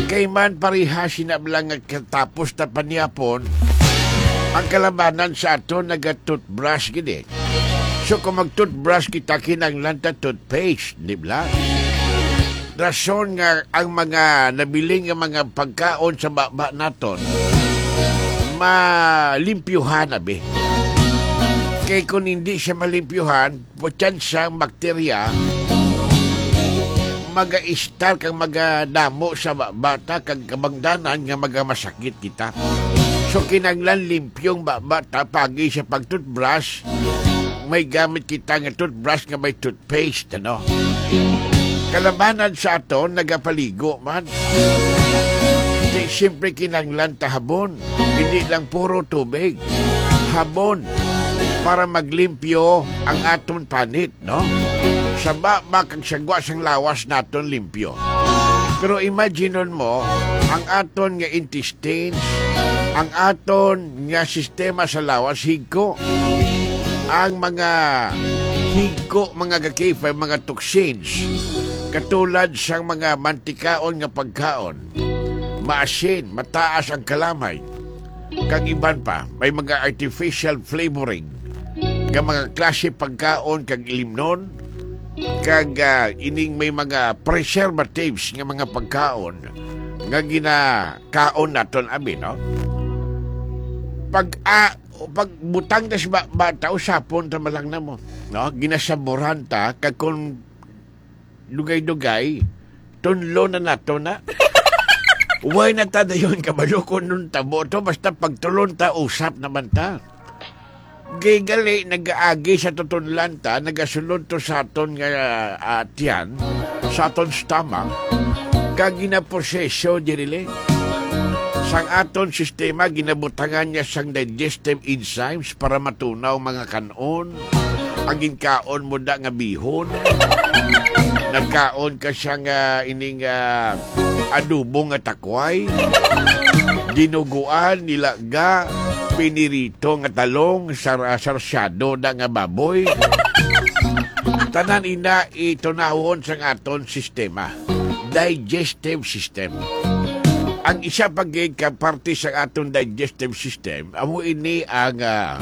Kay man pariha sinablang nga katapos na paniapon, ang kalabanan sa ato naga-toothbrush gini. So kung mag-toothbrush kita kinanglan ta toothpaste, di ba? Rason nga ang mga nabiling nga mga pagkaon sa baba naton malimpyuhan na be. Kay kung hindi siya malimpyuhan, putyan siyang bakterya maga-istar kang maga-damo sa bata kag kabangdanan nga maga-masakit kita. So kinanglan limpyong bata pagi sa pag-toothbrush, may gamit kita nga toothbrush nga may toothpaste, ano? Kalabanan sa ato, nagapaligo man. Hindi siyempre kinanglan tahabon. Hindi lang puro tubig. Habon para maglimpyo ang aton panit, no? Sa kang sagwa sang lawas naton limpyo. Pero imaginon mo, ang aton nga intestines, ang aton nga sistema sa lawas, higko. Ang mga higko, mga gakifay, mga toxins, katulad sang mga mantikaon nga pagkaon, maasin, mataas ang kalamay, kag iban pa, may mga artificial flavoring, nga mga klase pagkaon kag limnon, kag ining may mga preservatives nga mga pagkaon nga ginakaon naton abi, no? Pag butang na si bata usapon ta malang na mo, no? Ginasaburan ta kag kung dugay-dugay tunlo na nato na. Uway na ta dayon kabalo kun nun tabo to, basta pagtulon ta usap naman ta. Gigali nag-aagi sa tutunlan ta, nagasulod to sa aton nga tiyan, sa aton stomach, kag ginaproseso dirili. Sang aton sistema, ginabutangan niya sang digestive enzymes para matunaw mga kanon. Ang ginkaon mo da nga bihon. Nagkaon ka siyang ining adobo nga takway. Dinuguan, nilaga, pinirito nga talong, sarsyado da nga baboy. Tanan ina itunawon sang aton sistema. Digestive system. Ang isa pagkakaparte sa atong digestive system, amo ini ang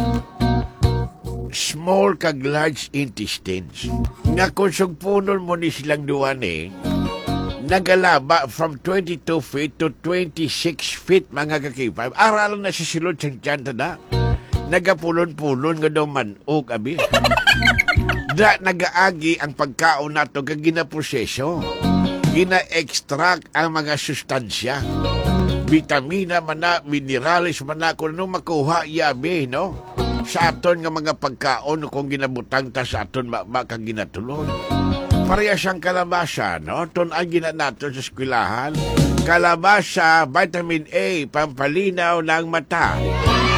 small kag large intestines. Nga kung sugpunon mo ni silang duwan nagalaba from 22 feet to 26 feet mga kakipay. Aralan na si silod siyang tiyanta na. Nagapulon-pulon nga daw manog, abi. Da nagaagi ang pagkaon nato kag ginaproseso. Gina-extract ang mga sustansya. Vitamina man na, mineralis man na, kung ano makuha, yabi, no? Sa aton nga mga pagkaon, kung ginabutang ta sa aton, kang ginatulon. Pareha siyang kalabasa, no? Tunang ginanato sa eskwelahan. Kalabasa, vitamin A, pampalinaw ng mata.